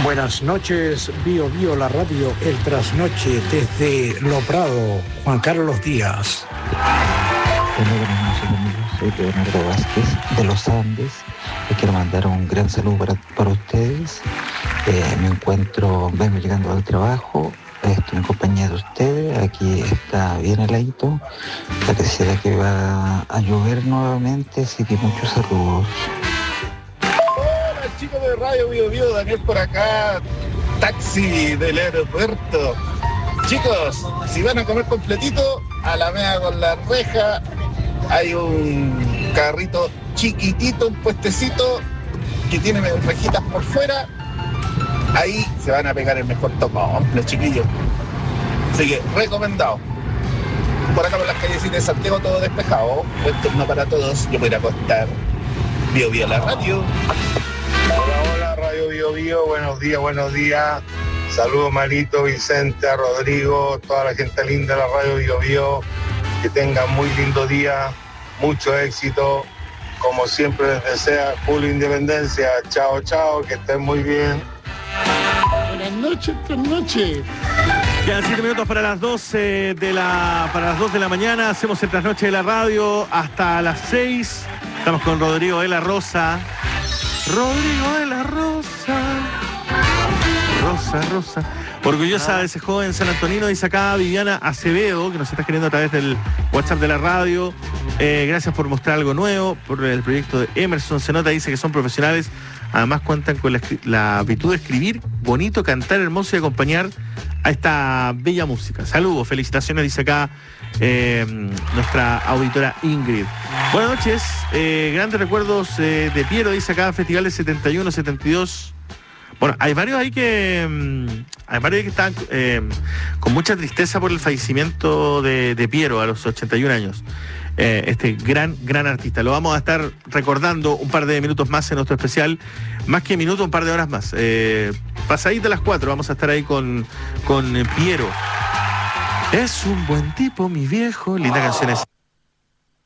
Buenas noches, Bio Bio, la radio, el trasnoche desde Lo Prado, Juan Carlos Díaz. Hola, buenas noches amigos, soy Leonardo Vázquez de los Andes. Les quiero mandar un gran saludo para ustedes. Vengo llegando al trabajo, estoy en compañía de ustedes, aquí está bien heladito, pareciera que va a llover nuevamente, así que muchos saludos. Hola chicos de Radio Bio Bio, Daniel por acá, taxi del aeropuerto. Chicos, si van a comer completito, Alameda con la reja, hay un carrito chiquitito, un puestecito que tiene rejitas por fuera. Ahí se van a pegar el mejor tocón, los chiquillos. Así que, recomendado. Por acá por las callecitas de Santiago todo despejado. Buen turno para todos. Yo voy a ir a acostar. Bio Bio la radio. Hola, Radio Bio Bio. Buenos días. Saludos Marito, Vicente, a Rodrigo, toda la gente linda de la Radio Bio Bio. Que tengan muy lindo día. Mucho éxito. Como siempre les desea Julio Independencia. Chao, chao. Que estén muy bien. Buenas noches. Quedan 7 minutos para las 12 de la mañana. Hacemos el trasnoche de la radio hasta las 6. Estamos con Rodrigo de la Rosa. Rodrigo de la Rosa. Rosa. Orgullosa de ese joven San Antonino, dice acá Viviana Acevedo, que nos está escribiendo a través del WhatsApp de la radio. Gracias por mostrar algo nuevo, por el proyecto de Emerson. Se nota, dice que son profesionales. Además cuentan con la virtud de escribir bonito, cantar hermoso y acompañar a esta bella música. Saludos, felicitaciones, dice acá nuestra auditora Ingrid. Buenas noches, grandes recuerdos de Piero, dice acá, festivales 71, 72. Bueno, hay varios ahí que están con mucha tristeza por el fallecimiento de Piero a los 81 años. Este gran artista. Lo vamos a estar recordando un par de minutos más en nuestro especial, más que minutos, un par de horas más. Pasadita las 4 vamos a estar ahí con Piero. Es un buen tipo, mi viejo. Linda canción esa.